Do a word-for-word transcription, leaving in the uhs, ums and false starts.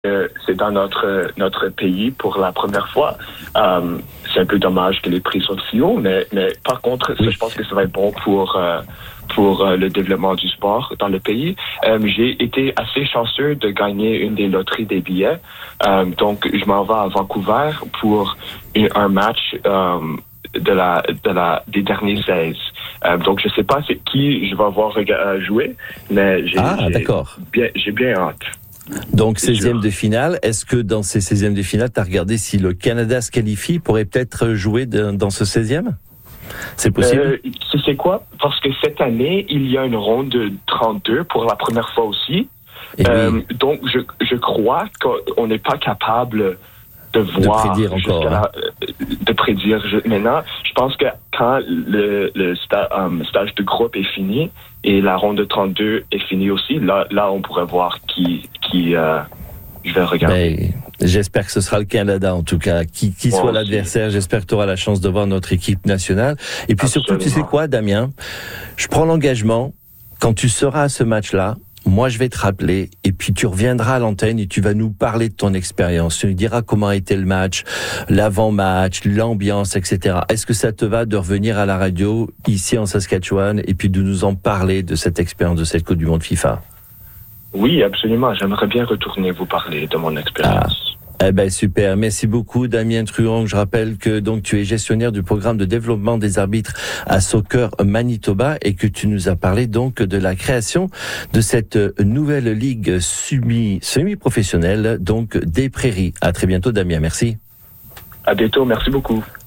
euh, c'est dans notre notre pays pour la première fois. Euh, c'est un peu dommage que les prix sont si hauts, mais mais par contre, ça, je pense que ça va être bon pour euh, pour euh, le développement du sport dans le pays. Euh, j'ai été assez chanceux de gagner une des loteries des billets. Euh, donc, je m'en vais à Vancouver pour une, un match euh, de la de la des derniers seize. Euh, donc, je sais pas c'est qui je vais voir euh, jouer, mais j'ai, ah, j'ai d'accord. bien j'ai bien hâte. Donc, seizième de finale. Est-ce que dans ces seizièmes de finale, tu as regardé si le Canada se qualifie, pourrait peut-être jouer de, dans ce seizième? C'est possible? Euh, tu sais quoi? Parce que cette année, il y a une ronde de trente-deux pour la première fois aussi. Euh, oui. Donc, je, je crois qu'on n'est pas capable de voir... De prédire encore. La, hein. De prédire. Je, maintenant, je pense que quand le, le sta, um, stage de groupe est fini et la ronde de trente-deux est finie aussi, là, là on pourrait voir qui... qui euh, je vais regarder. Ben, j'espère que ce sera le Canada, en tout cas. Qui, qui soit l'adversaire, j'espère que tu auras la chance de voir notre équipe nationale. Et puis Absolument. Surtout, tu sais quoi, Damien? Je prends l'engagement, quand tu seras à ce match-là, moi, je vais te rappeler, et puis tu reviendras à l'antenne et tu vas nous parler de ton expérience. Tu nous diras comment a été le match, l'avant-match, l'ambiance, et cetera. Est-ce que ça te va de revenir à la radio, ici en Saskatchewan, et puis de nous en parler de cette expérience, de cette Coupe du Monde FIFA? Oui, absolument. J'aimerais bien retourner vous parler de mon expérience. Ah. Eh ben super, merci beaucoup Damien Truong. Je rappelle que donc tu es gestionnaire du programme de développement des arbitres à Soccer Manitoba et que tu nous as parlé donc de la création de cette nouvelle ligue semi semi-professionnelle donc des Prairies. À très bientôt Damien, merci. À bientôt, merci beaucoup.